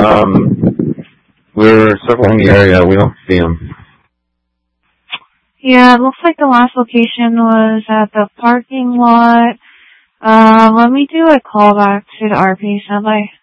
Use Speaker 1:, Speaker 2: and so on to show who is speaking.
Speaker 1: We're circling the area. We don't see him.
Speaker 2: Yeah, it looks like the last location was at the parking lot. Let me do a call back to the RP standby.